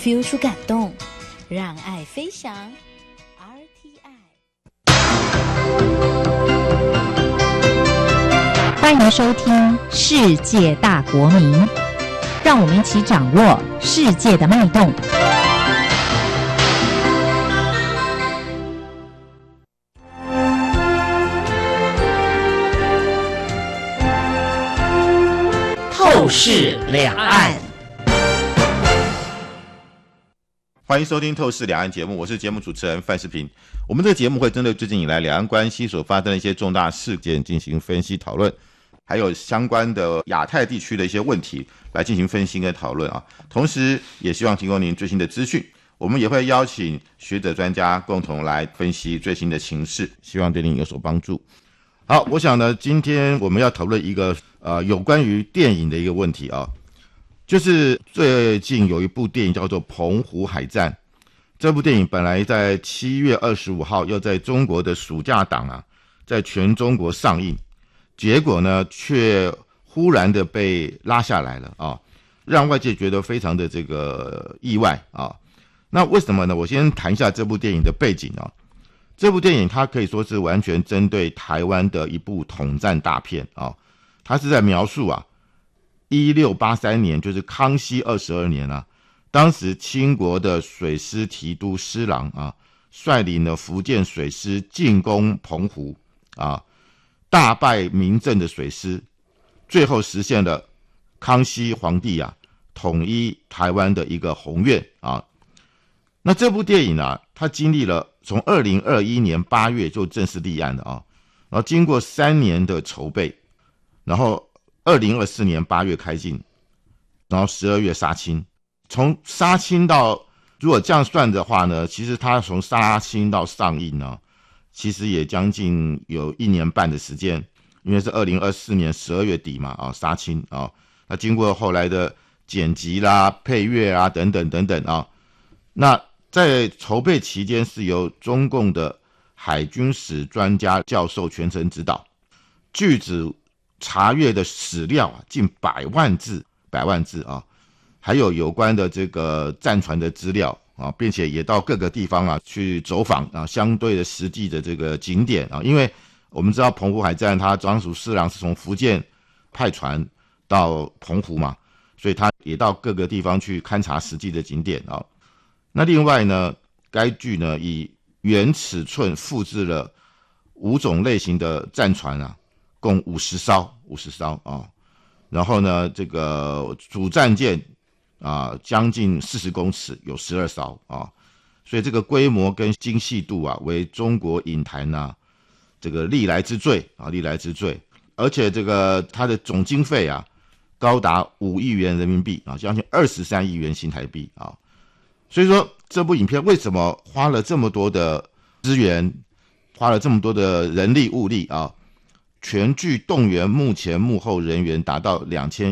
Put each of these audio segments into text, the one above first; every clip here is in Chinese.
feel 出感动，让爱飞翔。RTI， 欢迎收听《世界大国民》，让我们一起掌握世界的脉动。透视两岸， 欢迎收听《透视两岸》节目，我是节目主持人范世平。我们这个节目会针对最近以来两岸关系所发生的一些重大事件进行分析讨论，还有相关的亚太地区的一些问题来进行分析跟讨论啊。同时也希望提供您最新的资讯，我们也会邀请学者专家共同来分析最新的情势，希望对您有所帮助。好，我想呢，今天我们要讨论一个有关于电影的一个问题啊，就是最近有一部电影叫做《澎湖海战》。这部电影本来在7月25号要在中国的暑假档啊，在全中国上映，结果呢却忽然的被拉下来了啊，让外界觉得非常的这个意外啊。那为什么呢？我先谈一下这部电影的背景啊。这部电影它可以说是完全针对台湾的一部统战大片啊，它是在描述啊1683年，就是康熙22年啊，当时清国的水师提督施琅啊，率领了福建水师进攻澎湖啊，大败民政的水师，最后实现了康熙皇帝啊统一台湾的一个宏愿啊。那这部电影啊，它经历了从2021年8月就正式立案了啊，然后经过3年的筹备，然后2024年8月开镜，然后12月杀青。从杀青到，如果这样算的话呢，其实它从杀青到上映呢，其实也将近有1年半的时间，因为是2024年12月底嘛啊，杀青啊，那经过后来的剪辑啦、配乐啊等等等等啊，那在筹备期间是由中共的海军史专家教授全程指导，据指查阅的史料啊近100万字啊，还有有关的这个战船的资料啊，并且也到各个地方啊去走访啊，相对的实际的这个景点啊，因为我们知道澎湖海战，他当属施琅是从福建派船到澎湖嘛，所以他也到各个地方去勘察实际的景点啊。那另外呢，该剧呢以原尺寸复制了5种类型的战船啊，共50艘啊。然后呢，这个主战舰啊将近40公尺，有12艘啊。所以这个规模跟精细度啊，为中国影坛啊这个历来之最啊，历来之最。而且这个它的总经费啊，高达5亿元人民币啊，将近23亿元新台币啊。所以说这部影片为什么花了这么多的资源，花了这么多的人力物力啊？全剧动员目前幕后人员达到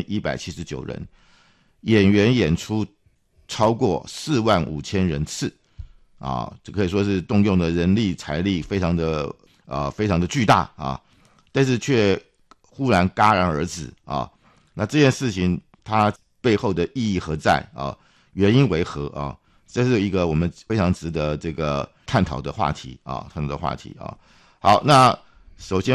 2179人，演员演出超过45000人次啊，这可以说是动用的人力财力非常的巨大啊，但是却忽然戛然而止啊。那这件事情它背后的意义何在啊？原因为何啊？这是一个我们非常值得这个探讨的话题啊，好，那首先